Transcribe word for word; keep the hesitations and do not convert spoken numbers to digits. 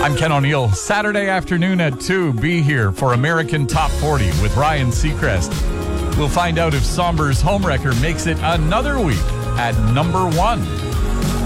I'm Ken O'Neill. Saturday afternoon at two, be here for American Top forty with Ryan Seacrest. We'll find out if Somber's home wrecker makes it another week at number one.